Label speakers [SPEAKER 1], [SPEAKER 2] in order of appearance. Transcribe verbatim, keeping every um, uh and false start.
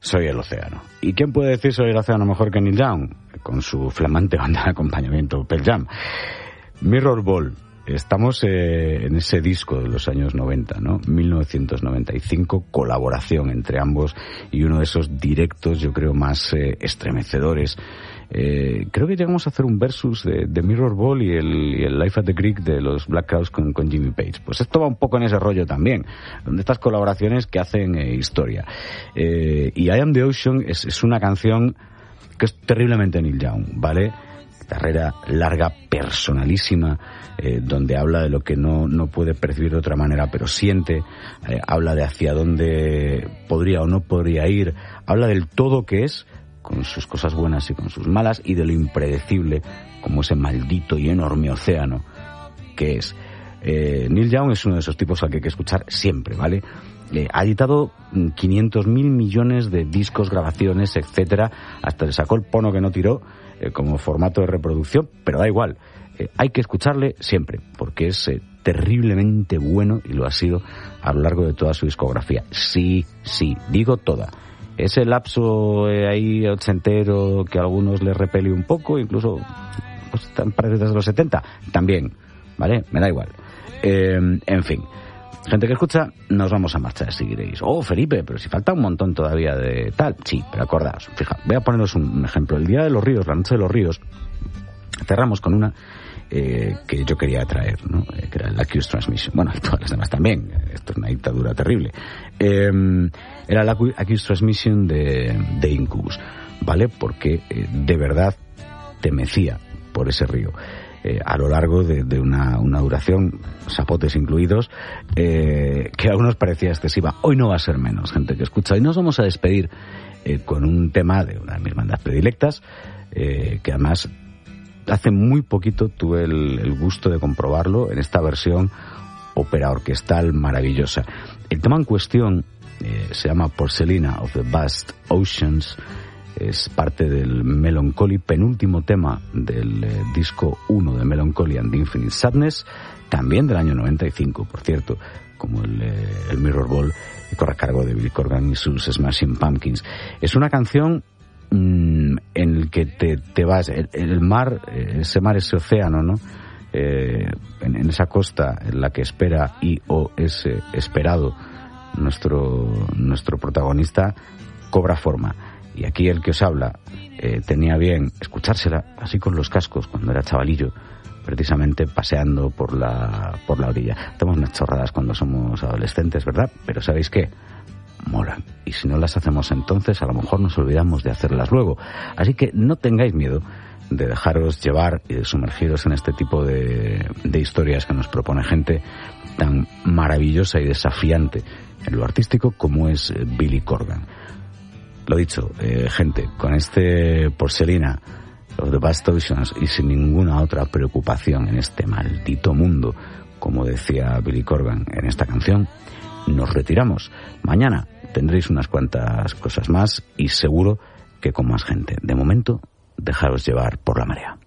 [SPEAKER 1] soy el océano. ¿Y quién puede decir soy el océano mejor que Neil Young? Con su flamante banda de acompañamiento, Pearl Jam. Mirror Ball. Estamos eh, en ese disco de los años noventa, ¿no? mil novecientos noventa y cinco, colaboración entre ambos y uno de esos directos, yo creo, más eh, estremecedores. Eh, creo que llegamos a hacer un versus de, de Mirror Ball y el, y el Life at the Greek de los Black Crowes con, con Jimmy Page. Pues esto va un poco en ese rollo también, donde estas colaboraciones que hacen eh, historia. Eh, y I Am the Ocean es, es una canción que es terriblemente Neil Young, ¿vale? Carrera larga, personalísima, eh, donde habla de lo que no, no puede percibir de otra manera, pero siente, eh, habla de hacia dónde podría o no podría ir, habla del todo que es, con sus cosas buenas y con sus malas, y de lo impredecible, como ese maldito y enorme océano que es. Eh, Neil Young es uno de esos tipos al que hay que escuchar siempre, ¿vale? Eh, ha editado quinientos mil millones de discos, grabaciones, etcétera, hasta le sacó el pono que no tiró eh, como formato de reproducción, pero da igual. Eh, hay que escucharle siempre, porque es eh, terriblemente bueno, y lo ha sido a lo largo de toda su discografía. Sí, sí, digo toda. Ese lapso eh, ahí ochentero que a algunos les repele un poco, incluso pues, parece desde los setenta, también, ¿vale? Me da igual. Eh, en fin, gente que escucha, nos vamos a marchar, si queréis. Oh, Felipe, pero si falta un montón todavía de tal. Sí, pero acordaos, fija, voy a poneros un ejemplo. El Día de los Ríos, la Noche de los Ríos, cerramos con una eh, que yo quería traer, ¿no? Eh, que era el Accused Transmission. Bueno, y todas las demás también. Esto es una dictadura terrible. Eh, era el Accused Transmission de, de Incubus, ¿vale? Porque eh, de verdad te mecía por ese río. Eh, a lo largo de, de una, una duración, zapotes incluidos, eh, que a algunos parecía excesiva. Hoy no va a ser menos, gente que escucha. Hoy nos vamos a despedir eh, con un tema de una de mis bandas predilectas, eh, que además hace muy poquito tuve el, el gusto de comprobarlo en esta versión ópera orquestal maravillosa. El tema en cuestión eh, se llama Porcelina of the Vast Oceans. Es parte del Melancholy, penúltimo tema del eh, disco uno de Melancholy and the Infinite Sadness, también del año noventa y cinco, por cierto, como el, eh, el Mirror Ball, que corre a cargo de Billy Corgan y sus Smashing Pumpkins. Es una canción mmm, en el que te, te vas, el, el mar, ese mar, ese océano, ¿no? Eh, en, en esa costa en la que espera y o es eh, esperado nuestro, nuestro protagonista, cobra forma. Y aquí el que os habla eh, tenía bien escuchársela así con los cascos cuando era chavalillo, precisamente paseando por la por la orilla. Hacemos unas chorradas cuando somos adolescentes, ¿verdad? Pero ¿sabéis qué? Molan. Y si no las hacemos entonces, a lo mejor nos olvidamos de hacerlas luego. Así que no tengáis miedo de dejaros llevar y de sumergiros en este tipo de, de historias que nos propone gente tan maravillosa y desafiante en lo artístico como es Billy Corgan. Lo dicho, eh, gente, con este Porcelina of the Vast Oceans y sin ninguna otra preocupación en este maldito mundo, como decía Billy Corgan en esta canción, nos retiramos. Mañana tendréis unas cuantas cosas más y seguro que con más gente. De momento, dejaros llevar por la marea.